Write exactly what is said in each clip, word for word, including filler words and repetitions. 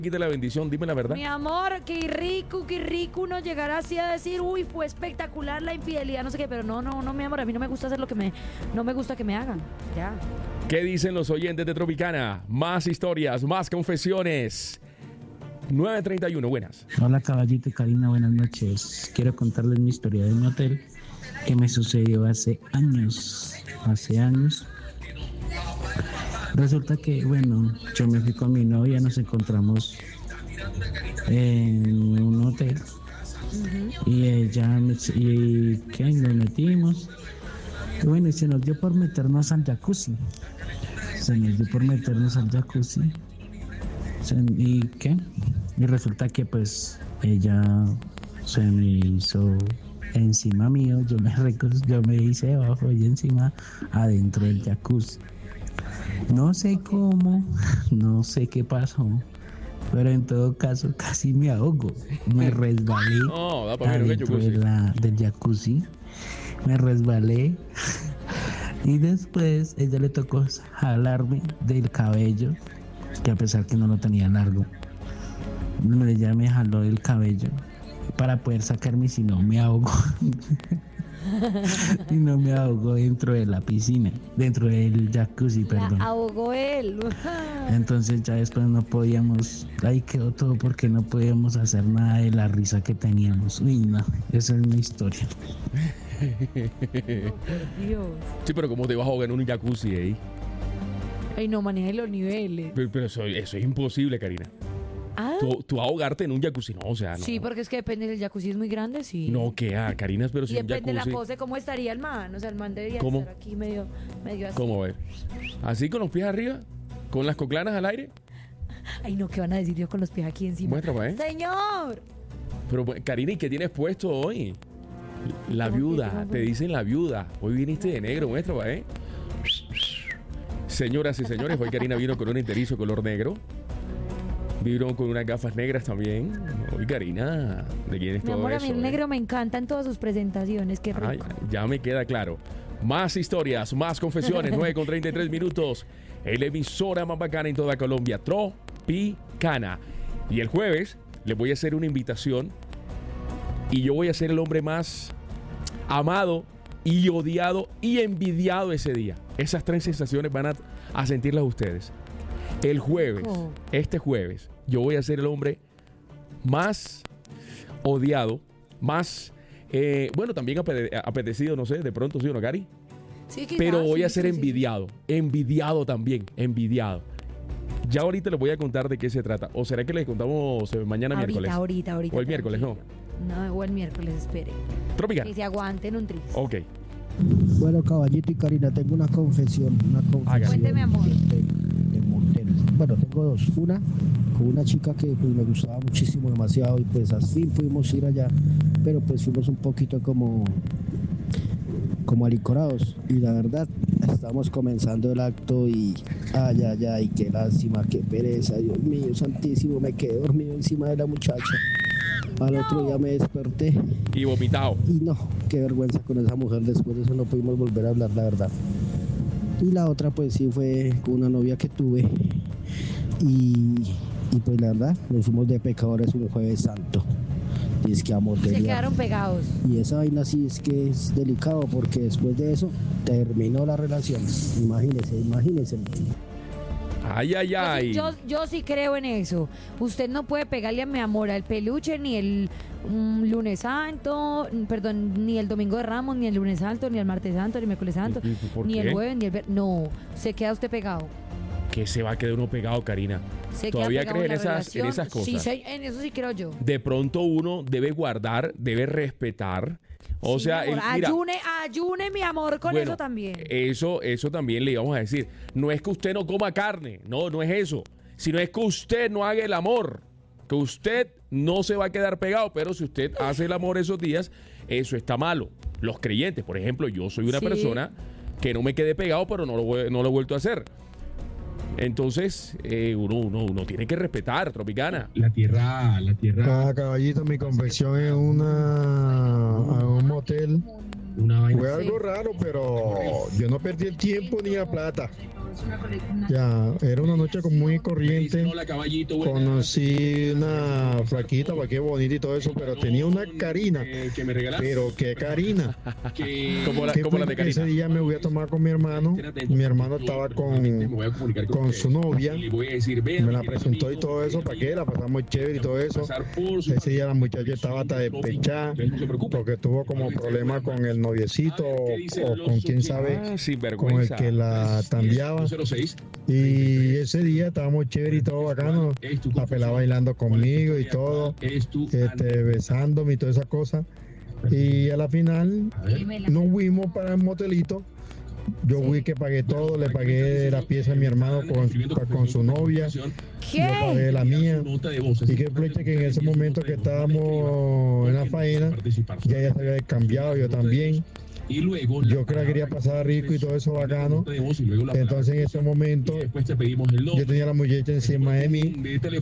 quite la bendición, dime la verdad. Mi amor, qué rico, qué rico uno llegar así a decir, uy, fue espectacular la infidelidad, no sé qué, pero no, no, no, mi amor, a mí no me gusta hacer lo que me, no me gusta que me hagan, ya. ¿Qué dicen los oyentes de Tropicana? Más historias, más confesiones. nueve treinta y uno, buenas. Hola Caballito y Karina, buenas noches. Quiero contarles mi historia de un hotel que me sucedió hace años, hace años. Resulta que, bueno, yo me fui con mi novia, nos encontramos en un hotel uh-huh. y ella, me, y ¿qué? Nos metimos. Y bueno, y se nos dio por meternos al jacuzzi. Se nos dio por meternos al jacuzzi. ¿Y qué? Y resulta que pues ella se me hizo encima mío, yo me, yo me hice debajo y encima adentro del jacuzzi. No sé cómo, no sé qué pasó, pero en todo caso casi me ahogo. Me resbalé oh, adentro de la, del jacuzzi, me resbalé y después ella le tocó jalarme del cabello, que a pesar que no lo tenía largo, ella me jaló del cabello para poder sacarme, si no me ahogo. Y no me ahogó dentro de la piscina, dentro del jacuzzi, perdón. La ahogó él. Entonces ya después no podíamos, ahí quedó todo porque no podíamos hacer nada de la risa que teníamos. Uy, no, esa es mi historia. Oh, por Dios. Sí, pero ¿cómo te vas a ahogar en un jacuzzi ahí? Ay, no manejes los niveles. Pero, pero eso, eso es imposible, Karina. ¿Ah? Tú, tú ahogarte en un jacuzzi, no, o sea, no. Sí, porque es que depende del jacuzzi, es muy grande, sí. No, que ah, Karina, pero si y un depende jacuzzi... de la pose, cómo estaría el man. O sea, el man debería ¿Cómo? estar aquí medio, medio así. ¿Cómo ver? ¿Así con los pies arriba? ¿Con las coclanas al aire? Ay, no, ¿qué van a decir yo con los pies aquí encima? Muestra, ¿eh? ¡Señor! Pero, Karina, ¿y qué tienes puesto hoy? La viuda, te dicen la viuda. Hoy viniste de negro, muestra, ¿eh? Señoras y señores, hoy Karina vino con un enterizo color negro. Vino con unas gafas negras también. Hoy Karina, ¿de quién es Mi todo amor, eso? a mí el eh? negro me encanta en todas sus presentaciones, qué rico. Ay, ya me queda claro. Más historias, más confesiones, nueve con treinta y tres minutos. El emisora más bacana en toda Colombia, Tropicana. Y el jueves les voy a hacer una invitación y yo voy a ser el hombre más amado y odiado y envidiado ese día. Esas tres sensaciones van a, a sentirlas ustedes. El jueves, Oh. este jueves, yo voy a ser el hombre más odiado, más, eh, bueno, también apete- apetecido, no sé, de pronto sí o no, Cari. Sí, quizás, Pero voy sí, a ser sí, sí. envidiado, envidiado también, envidiado. Ya ahorita les voy a contar de qué se trata. ¿O será que les contamos eh, mañana Ahorita, miércoles? ahorita, ahorita. O el miércoles, ¿no? No, o el miércoles, espere. Tropicana. Que se aguanten un tris. Ok. Bueno, Caballito y Karina, tengo una confesión, una confesión. Cuénteme, amor. De, de motel. Bueno, tengo dos. Una, con una chica que pues, me gustaba muchísimo, demasiado, y pues al fin pudimos ir allá, pero pues fuimos un poquito como, como alicorados. Y la verdad, estamos comenzando el acto y, ay, ay, ay, qué lástima, qué pereza, Dios mío, santísimo, me quedé dormido encima de la muchacha. Al otro día me desperté Y vomitado. y no, qué vergüenza con esa mujer, después de eso no pudimos volver a hablar, la verdad. Y la otra pues sí fue con una novia que tuve y, y pues la verdad nos fuimos de pecadores un jueves santo. Y es que amor Se tenía- quedaron pegados. y esa vaina sí es que es delicado porque después de eso terminó la relación. Imagínese, imagínese. Ay, ay, ay. Yo, yo sí creo en eso. Usted no puede pegarle a mi amor al peluche ni el mm, lunes santo, mm, perdón, ni el domingo de Ramos, ni el lunes santo, ni el martes santo, ni el miércoles santo, ¿Y- y por ni qué? el jueves, ni el ver- No, se queda usted pegado. Que se va a quedar uno pegado, Karina. Se ¿Todavía queda pegado crees en la esas, en relación. esas cosas? Sí, sí, en eso sí creo yo. De pronto uno debe guardar, debe respetar. O Sí, sea, mi el, amor, mira, ayune, ayune, mi amor, con bueno, eso también. Eso, eso también le íbamos a decir. No es que usted no coma carne, no, no es eso. Sino es que usted no haga el amor. Que usted no se va a quedar pegado, pero si usted hace el amor esos días, eso está malo. Los creyentes, por ejemplo, yo soy una Sí. persona que no me quedé pegado, pero no lo, voy- no lo he vuelto a hacer. Entonces, eh, uno, uno, uno tiene que respetar, Tropicana. La tierra, la tierra, Ah, caballito, mi confección es una a un motel. una vaina. Fue algo raro, pero yo no perdí el tiempo ni la plata. Ya, era una noche como muy corriente. Conocí una flaquita, para qué bonita y todo eso, pero tenía una Karina. Pero qué Karina. Como la, ¿Qué como fue la de que ese Karina. día me voy a tomar con mi hermano. Mi hermano estaba con, con su novia. Me la presentó y todo eso, para que la pasamos chévere y todo eso. Ese día la muchacha estaba hasta despechada porque tuvo como problema con el noviecito o, o con quién sabe, Ah, con el sinvergüenza. que la tambiaba. Y ese día estábamos chévere y todo bacano. La pelada bailando conmigo y todo, este, besándome y todas esas cosas. Y a la final nos fuimos para el motelito. Yo fui que pagué todo, le pagué la pieza a mi hermano con, con su novia, ¿Qué? yo pagué la mía. Y que flecha que en ese momento que estábamos en la faena, ya ella se había cambiado, yo también. Yo que la quería pasar rico y todo eso bacano. Entonces en ese momento yo tenía a la muchacha encima de mí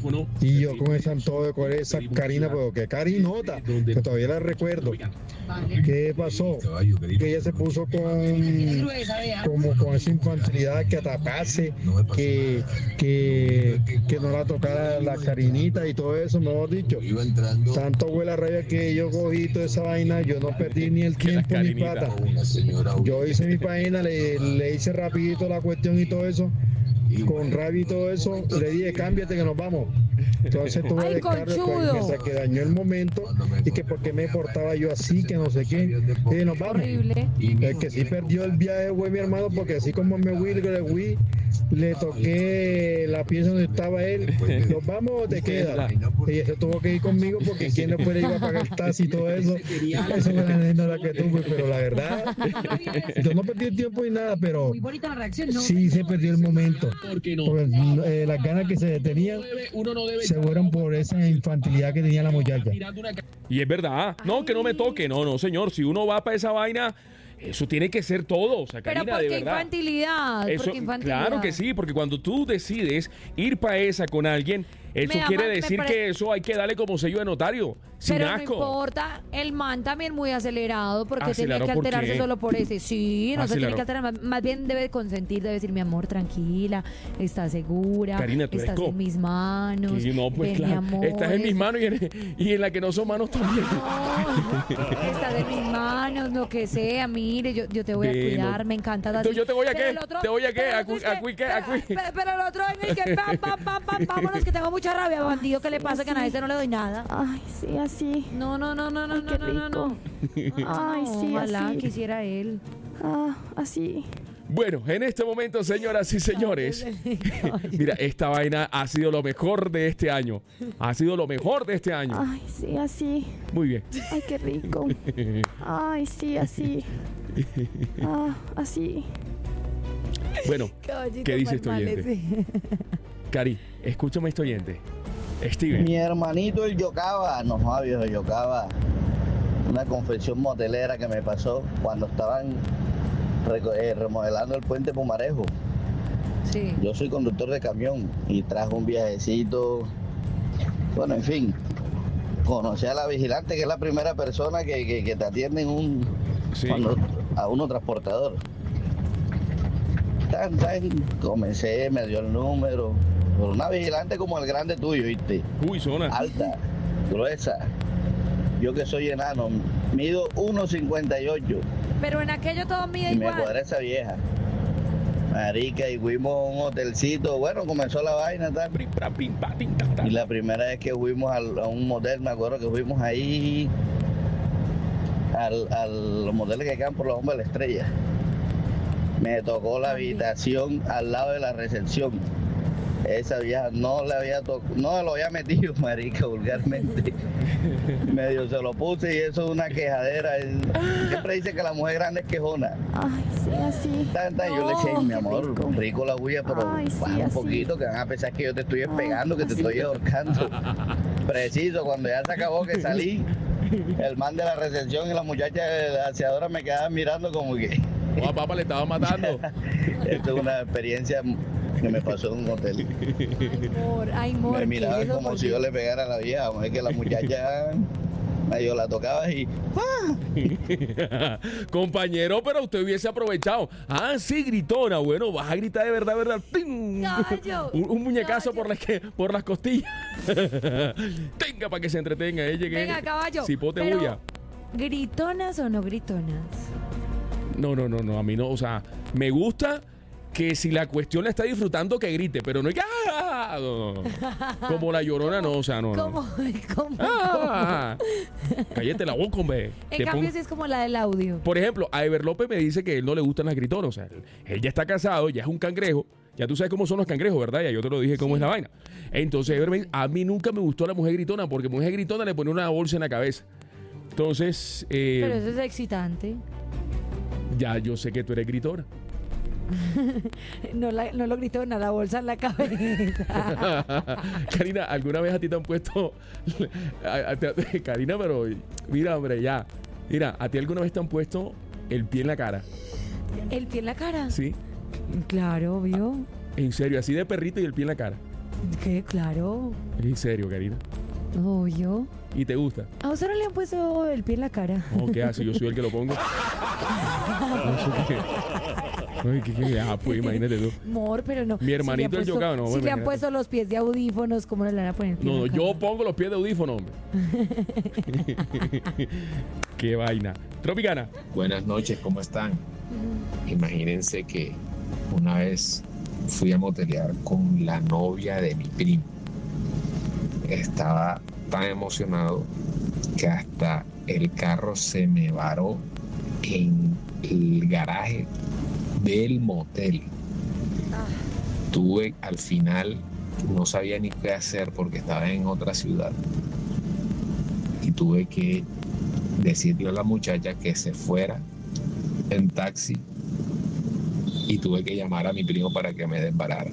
y yo con ese antojo con esa Karina, pero que Karinota, que todavía la recuerdo. ¿Qué pasó? Que ella se puso con como con esa infantilidad que atacase, que, que, que no la tocara la Karinita y todo eso, mejor dicho. Tanto fue la rabia que yo cogí toda esa vaina, yo no perdí ni el tiempo ni plata. Yo hice mi página, le, le hice rapidito la cuestión y todo eso, con rabia y todo eso, le dije, cámbiate que nos vamos. Entonces tuve Ay, descargo conchudo. mientras que dañó el momento y que porque me portaba yo así, que no sé qué, y nos vamos. Horrible. El que sí perdió el viaje fue mi hermano, porque así como me fui, le fui, le toqué la pieza donde estaba él, nos vamos o te quedas. Y ese tuvo que ir conmigo porque quién después le iba a pagar el taxi y todo eso. Eso fue la anécdota que tuve, pero la verdad, yo no perdí el tiempo ni nada, pero sí se perdió el momento. Porque eh, las ganas que se tenían se fueron por esa infantilidad que tenía la muchacha. Y es verdad. No, que no me toque. No, no, señor. Si uno va para esa vaina, eso tiene que ser todo. O sea, Pero Karina, ¿por de qué verdad. infantilidad? Eso, ¿Por qué infantilidad? claro que sí, porque cuando tú decides ir para esa con alguien, eso Me quiere ama- me decir pare- que eso hay que darle como sello de notario. Sin Pero asco. no importa, el man también muy acelerado, porque ¿Acelerado tenía que por alterarse qué? solo por ese. Sí, no se tiene Acelerado. que alterar, más, más bien debe consentir, debe decir, mi amor, tranquila, está segura, Karina, tú eres estás co- en mis manos. Que no, pues ven, mi claro. amor, Estás en mis es- manos y en, y en la que no son manos también. No, estás en mis manos, lo que sea, mire, yo, yo te voy a Ve, cuidar, no. me encanta. Entonces, ¿yo te voy a Pero qué? el otro- ¿Te voy a qué? pero el ¿A otro cu- es a que- cu- qué? ¿A pero- cu- pero- Pero el otro en el que pam, pam, pam, pam, vámonos, que tengo mucha rabia, bandido, ¿qué le pasa? Que a nadie no le doy nada. Ay, sí, así. No, no, no, no, no, Ay, no, qué no, no, no. Ay, sí, Ojalá así. quisiera él. Ah, así. Bueno, en este momento, señoras y señores, mira, esta vaina ha sido lo mejor de este año. Ha sido lo mejor de este año. Ay, sí, así. Muy bien. Ay, qué rico. Ay, sí, así. Ah, así. Bueno, ¿qué dice este oyente? Cari, escúchame este oyente. Steven. Mi hermanito el Yocaba, no jodas viejo Yocaba, una confesión motelera que me pasó cuando estaban reco- eh, remodelando el puente Pumarejo. Sí. Yo soy conductor de camión y traje un viajecito, bueno, en fin, conocí a la vigilante, que es la primera persona que, que, que te atiende en un, Sí. cuando, a uno transportador. Tan, tan, comencé, me dio el número, por una vigilante como el grande tuyo, ¿viste? Uy, zona. Alta, gruesa. Yo que soy enano, mido uno cincuenta y ocho Pero en aquello todo mide y me igual. cuadré esa vieja. Marica, y fuimos a un hotelcito, bueno, comenzó la vaina tal. Prim, pra, pim, pa, tin, ta, ta. Y la primera vez que fuimos al- a un motel, me acuerdo que fuimos ahí al, al los moteles que quedan por la bomba de la estrella. Me tocó la habitación al lado de la recepción. Esa vieja no le había tocado, no lo había metido, marica, vulgarmente. Medio se lo puse y eso es una quejadera. Siempre dice que la mujer grande es quejona. Ay, sí, así. Tan, tan, yo le No, dije, mi qué amor, rico. rico la bulla, pero Ay, sí, baja un así. poquito, que van a pensar que yo te estoy pegando, que te así. estoy ahorcando. Preciso, cuando ya se acabó que salí, el man de la recepción y la muchacha de la aseadora me quedaban mirando como que Oh, papá, le estaba matando. esto es una experiencia que me pasó en un hotel. Ay, amor, ay, amor, Me ¿qué miraban es eso? como si yo le pegara a la vieja, es que la muchacha medio la tocabas y ¡ah! Compañero, pero usted hubiese aprovechado. Ah, sí, gritona. Bueno, vas a gritar de verdad, verdad. ¡Ting! Gallo, Un, un muñecazo gallo. por las que, por las costillas. Tenga para que se entretenga. Eh, llegué. Venga, caballo. Cipote pero, bulla. ¿gritonas o no gritonas? No, no, no, no, a mí no. O sea, me gusta que si la cuestión la está disfrutando, que grite, pero no hay que. ¡Ah! No, no, no. Como la Llorona, no, o sea, no. ¿Cómo? no. ¿Cómo? ¡Ah! Cállate la boca, hombre. En Te cambio, pongo- sí es como la del audio. Por ejemplo, a Ever López me dice que él no le gustan las gritonas. O sea, él, él ya está casado, ya es un cangrejo. Ya tú sabes cómo son los cangrejos, ¿verdad? Ya yo te lo dije cómo Sí. es la vaina. Entonces, Ever me dice, a mí nunca me gustó la mujer gritona, porque mujer gritona le pone una bolsa en la cabeza. Entonces, eh, Pero eso es excitante. ya yo sé que tú eres gritona. No, la, no lo gritona, la bolsa en la cabeza. Karina, ¿alguna vez a ti te han puesto... a- a- te- Karina, pero mira, hombre, ya. Mira, ¿a ti alguna vez te han puesto el pie en la cara? ¿El pie en la cara? ¿Sí? Claro, obvio. En serio, así de perrito y el pie en la cara. ¿Qué? Claro, En serio, Karina. obvio. ¿Y te gusta? ¿A usted no le han puesto el pie en la cara? No, ¿qué hace? Yo soy el que lo pongo. No sé qué. Ay, ¿qué, qué? Ah, pues imagínate tú. Amor, pero no. Mi hermanito Si le han el puesto- yocado, no, Si bueno, le han imagínate. puesto los pies de audífonos, ¿cómo le van a poner el pie No, en no, la yo cara? pongo los pies de audífono, hombre. Qué vaina. Tropicana. Buenas noches, ¿cómo están? Imagínense que una vez fui a motelear con la novia de mi primo. Estaba tan emocionado que hasta el carro se me varó en el garaje del motel. Tuve al final, no sabía ni qué hacer porque estaba en otra ciudad. Y tuve que decirle a la muchacha que se fuera en taxi y tuve que llamar a mi primo para que me desbarara.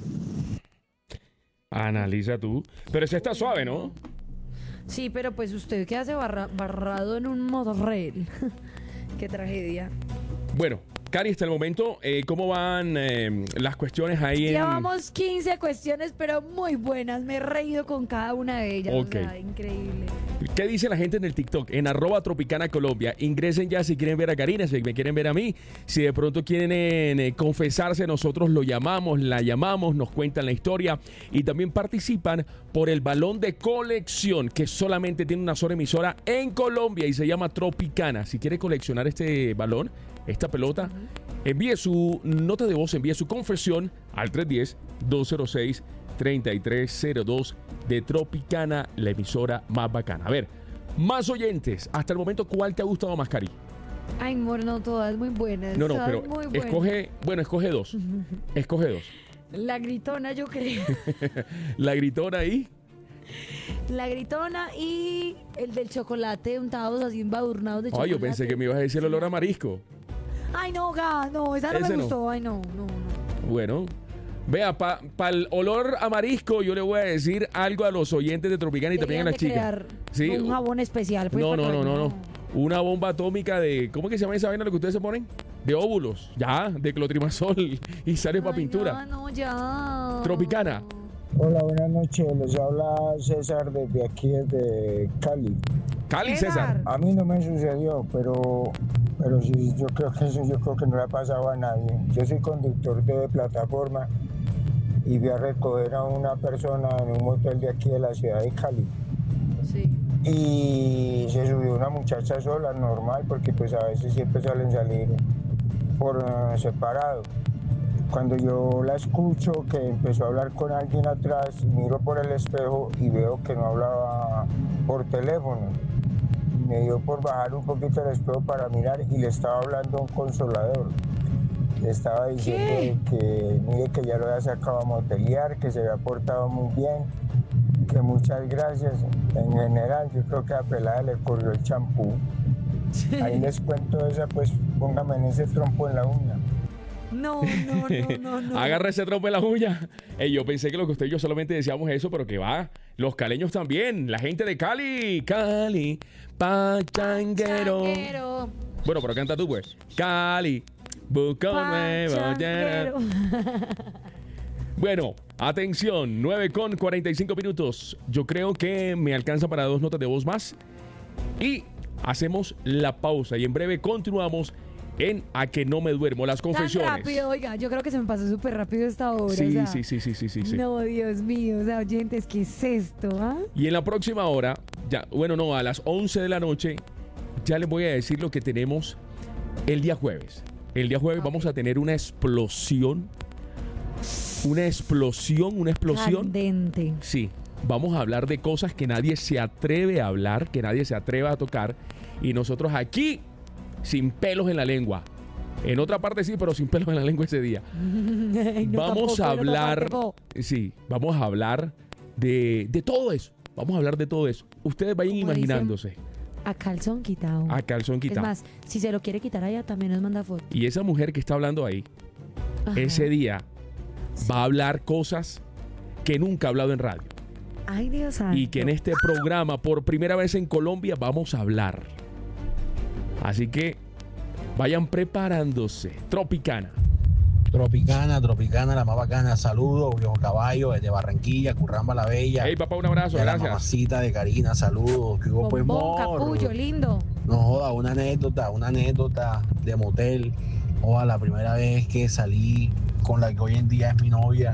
Analiza tú. Pero ese está suave, ¿no? Sí, pero pues usted que hace barra- barrado en un motorrail. Qué tragedia. Bueno, Cari, hasta el momento, eh, ¿cómo van eh, las cuestiones ahí en...? Llevamos quince cuestiones, pero muy buenas. Me he reído con cada una de ellas. Ok. O sea, increíble. ¿Qué dice la gente en el TikTok? En arroba Tropicana Colombia. Ingresen ya si quieren ver a Karina, si me quieren ver a mí. Si de pronto quieren eh, confesarse, nosotros lo llamamos, la llamamos, nos cuentan la historia y también participan por el balón de colección que solamente tiene una sola emisora en Colombia y se llama Tropicana. Si quiere coleccionar este balón, esta pelota, envíe su nota de voz, envíe su confesión al tres uno cero, dos cero seis, tres tres cero dos de Tropicana, la emisora más bacana. A ver, más oyentes. Hasta el momento, ¿cuál te ha gustado más, Cari? Ay, amor, no, todas muy buenas. No, no, todas pero muy buenas. escoge, bueno, escoge dos. Escoge dos. La gritona, yo creo. La gritona ahí. La gritona y el del chocolate untados así embadurnados de chocolate. Ay, yo pensé que me ibas a decir el olor a marisco. Ay, no, ga, no, esa no Ese me no. gustó. Ay, no, no, no. Bueno, vea, para pa el olor a marisco, yo le voy a decir algo a los oyentes de Tropicana y también a Deberían las de chicas. crear Sí, un jabón especial. Pues, no, para no, que no, no, vayan no. Una bomba atómica de. ¿Cómo que se llama esa vaina lo que ustedes se ponen? De óvulos. Ya, de clotrimazol y sale para Ay, pintura. No, no, ya. Tropicana. Hola, buenas noches. Les habla César desde aquí, desde Cali. Cali, César. César. A mí no me sucedió, pero, pero sí, yo creo que eso yo creo que no le ha pasado a nadie. Yo soy conductor de plataforma y fui a recoger a una persona en un motel de aquí de la ciudad de Cali. Sí. Y se subió una muchacha sola, normal, porque pues a veces siempre suelen salir por eh, separado. Cuando yo la escucho que empezó a hablar con alguien atrás, miro por el espejo y veo que no hablaba por teléfono. Me dio por bajar un poquito el espejo para mirar y le estaba hablando a un consolador. Le estaba diciendo que mire que ya lo había sacado a motelear, que se había portado muy bien, que muchas gracias. En general, yo creo que a pelada le corrió el champú. Ahí les cuento esa, pues póngame en ese trompo en la uña. No, no, no, no, no. Agarra ese trompo en la uña. Ey, yo pensé que lo que usted y yo solamente decíamos eso, pero que va. Los caleños también. La gente de Cali. Cali. Pachanguero. Changuero. Bueno, pero canta tú, pues. Cali. Busca un nuevo Pachanguero. Bueno, atención. nueve con cuarenta y cinco minutos. Yo creo que me alcanza para dos notas de voz más. y hacemos la pausa y en breve continuamos en A que no me duermo, las confesiones. Tan rápido, oiga, yo creo que se me pasó súper rápido esta hora. Sí, o sea, sí, sí, sí, sí, sí, sí. No, Dios mío, o sea, oyentes, ¿qué es esto? ¿Ah? Y en la próxima hora, ya, bueno, no, a las once de la noche, ya les voy a decir lo que tenemos el día jueves. El día jueves okay. vamos a tener una explosión, una explosión, una explosión. Candente. Sí, vamos a hablar de cosas que nadie se atreve a hablar, que nadie se atreve a tocar, y nosotros aquí sin pelos en la lengua. En otra parte sí, pero sin pelos en la lengua ese día. no, vamos tampoco, a hablar, no sí, vamos a hablar de, de todo eso. Vamos a hablar de todo eso. Ustedes vayan Como imaginándose. Dicen, a calzón quitado. A calzón quitado. Es más, si se lo quiere quitar allá, también nos manda foto. Y esa mujer que está hablando ahí, Ajá. ese día sí. va a hablar cosas que nunca ha hablado en radio. Ay, Dios santo. Y que en este programa, por primera vez en Colombia, vamos a hablar. Así que vayan preparándose. Tropicana. Tropicana, Tropicana, la más bacana. Saludos, Viejo Caballo, desde Barranquilla, Curramba la Bella. Hey, papá, un abrazo, gracias. La mamacita de Karina, saludos. Que hubo pues capullo, lindo. No joda, una anécdota, una anécdota de motel. Joda, la primera vez que salí con la que hoy en día es mi novia.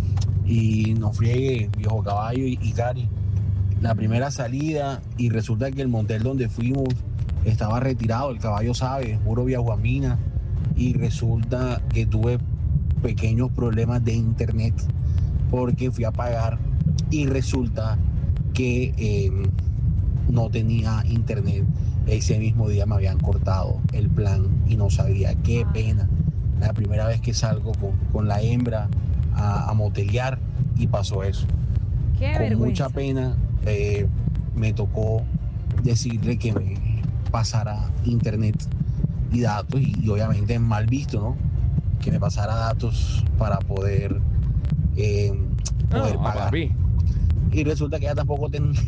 Y nos friegue, Viejo Caballo y, y Cari. La primera salida, y resulta que el motel donde fuimos estaba retirado, el caballo sabe, puro Villajuamina, y resulta que tuve pequeños problemas de internet porque fui a pagar y resulta que eh, no tenía internet. Ese mismo día me habían cortado el plan y no sabía. Qué pena. La primera vez que salgo con, con la hembra a, a motelear y pasó eso. Qué con vergüenza. Mucha pena eh, me tocó decirle que me pasara internet y datos y, y obviamente es mal visto, ¿no? Que me pasara datos para poder eh, poder oh, pagar. Papi. Y resulta que ella tampoco tenía.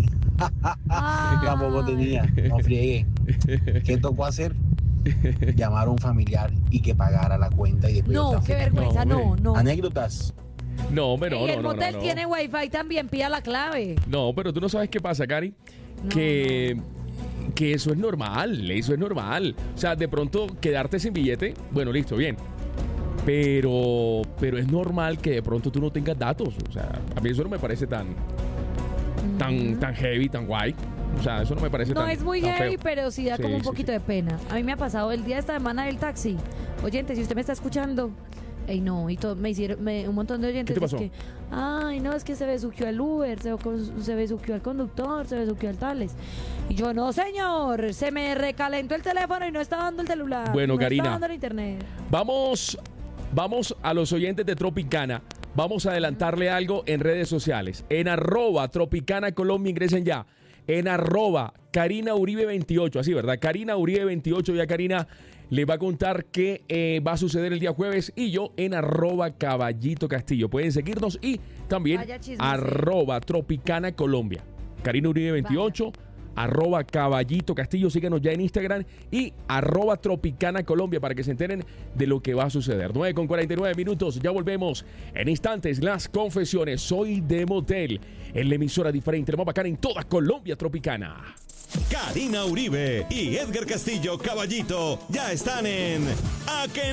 tampoco tenía. No friegue. ¿Qué tocó hacer? Llamar a un familiar y que pagara la cuenta y después. No, qué vergüenza, no, no. Anécdotas. No, pero no, y el no, motel no, no. tiene wifi también, pida la clave. No, pero tú no sabes qué pasa, Cari. No, que, no. que eso es normal, eso es normal. O sea, de pronto quedarte sin billete, bueno, listo, bien. Pero, pero es normal que de pronto tú no tengas datos. O sea, a mí eso no me parece tan, tan, tan heavy, tan guay. O sea, eso no me parece no tan No es muy tan heavy, feo. pero sí da Sí, como un sí, poquito sí. de pena. A mí me ha pasado el día de esta semana del taxi. Oyente, si usted me está escuchando, ey, no, y todo, me hicieron, me, un montón de oyentes. ¿Qué te pasó? Que, ay, no, es que se besuqueó al Uber, se, se besuqueó al conductor, se besuqueó al tales. Y yo, no, señor, se me recalentó el teléfono y no está dando el celular. Bueno, no Karina, está dando el internet. Vamos, vamos a los oyentes de Tropicana. Vamos a adelantarle algo en redes sociales. En arroba Tropicana Colombia, ingresen ya. En arroba Karina Uribe veintiocho, así, ¿verdad? Karina Uribe veintiocho, ya Karina le va a contar qué eh, va a suceder el día jueves. Y yo en arroba Caballito Castillo. Pueden seguirnos y también arroba Tropicana Colombia. Karina Uribe veintiocho, Vaya. arroba Caballito Castillo. Síganos ya en Instagram y arroba Tropicana Colombia para que se enteren de lo que va a suceder. nueve con cuarenta y nueve minutos. Ya volvemos en instantes. Las confesiones. Soy de Motel. En la emisora diferente, la más bacana en toda Colombia Tropicana. Karina Uribe y Edgar Castillo Caballito ya están en A que